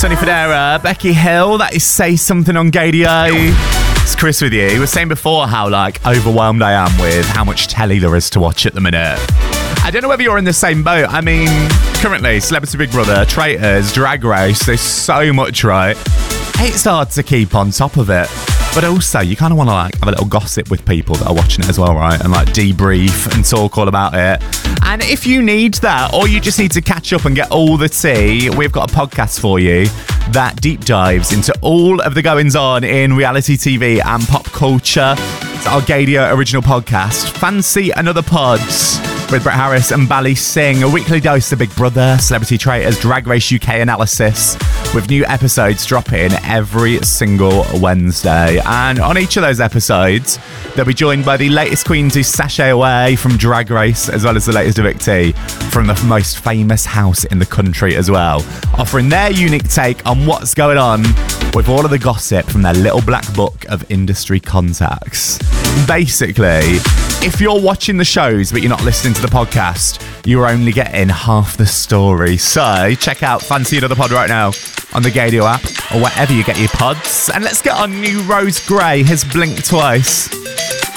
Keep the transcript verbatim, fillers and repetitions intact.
Sonny Fodera, Becky Hill, that is Say Something on Gadio. It's Chris with you. We were saying before how like overwhelmed I am with how much telly there is to watch at the minute. I don't know whether you're in the same boat. I mean, currently, Celebrity Big Brother, Traitors, Drag Race, there's so much, right? It's hard to keep on top of it. But also, you kind of want to like have a little gossip with people that are watching it as well, right? And like debrief and talk all about it. And if you need that, or you just need to catch up and get all the tea, we've got a podcast for you that deep dives into all of the goings on in reality T V and pop culture. It's our Gadio original podcast, Fancy Another Pods, with Brett Harris and Bally Singh. A weekly dose of Big Brother, Celebrity Traitors, Drag Race U K analysis, with new episodes dropping every single Wednesday. And on each of those episodes, they'll be joined by the latest queen to sashay away from Drag Race, as well as the latest evictee from the most famous house in the country as well, offering their unique take on what's going on with all of the gossip from their little black book of industry contacts. Basically, if you're watching the shows but you're not listening to the podcast, you're only getting half the story. So check out Fancy Another Pod right now on the Gadio app or wherever you get your pods. And let's get on new Rose Gray has blinked twice.